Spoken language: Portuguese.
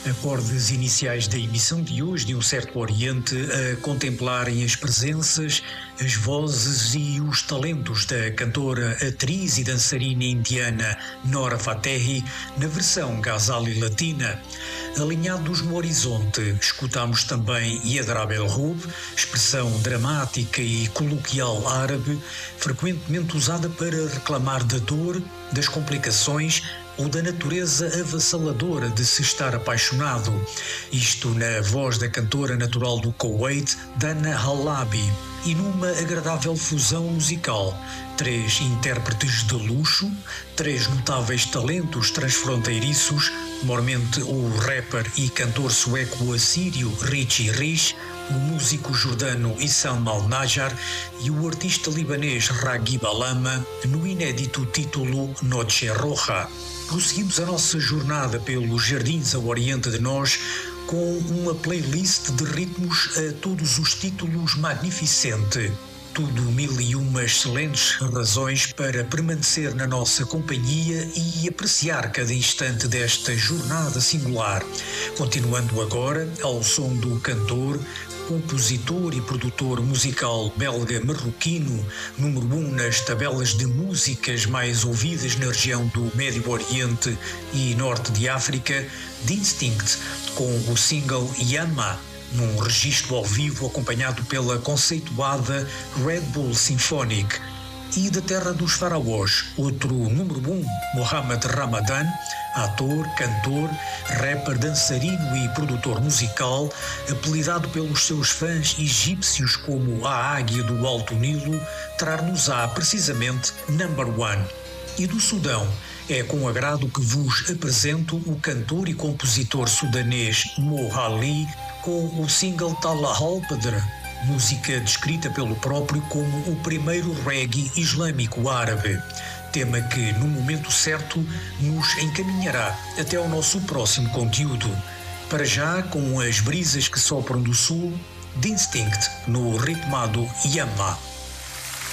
Acordes iniciais da emissão de hoje de Um Certo Oriente a contemplarem as presenças, as vozes e os talentos da cantora, atriz e dançarina indiana Nora Fatehi na versão Ghazali latina. Alinhados no horizonte, escutamos também Yadrab el-Rub, expressão dramática e coloquial árabe, frequentemente usada para reclamar da dor, das complicações ou da natureza avassaladora de se estar apaixonado. Isto na voz da cantora natural do Kuwait, Dana Halabi, e numa agradável fusão musical. Três intérpretes de luxo, três notáveis talentos transfronteiriços, mormente o rapper e cantor sueco assírio Richie Rich, o músico jordano Issam Al-Najjar e o artista libanês Raghib Alama, no inédito título Noche Roja. Prosseguimos a nossa jornada pelos jardins ao oriente de nós com uma playlist de ritmos a todos os títulos magnificente. Tudo mil e uma excelentes razões para permanecer na nossa companhia e apreciar cada instante desta jornada singular. Continuando agora ao som do cantor, compositor e produtor musical belga-marroquino, número 1 nas tabelas de músicas mais ouvidas na região do Médio Oriente e Norte de África, Distinct, com o single Yama, num registro ao vivo acompanhado pela conceituada Red Bull Symphonic. E da terra dos faraós, outro número 1, Mohamed Ramadan, ator, cantor, rapper, dançarino e produtor musical, apelidado pelos seus fãs egípcios como a Águia do Alto Nilo, trar-nos-á precisamente Number One. E do Sudão, é com agrado que vos apresento o cantor e compositor sudanês Mo Ali com o single Tala Al-Padr, música descrita pelo próprio como o primeiro reggae islâmico árabe, tema que no momento certo nos encaminhará até ao nosso próximo conteúdo. Para já, com as brisas que sopram do sul, Distinct no ritmado Yama.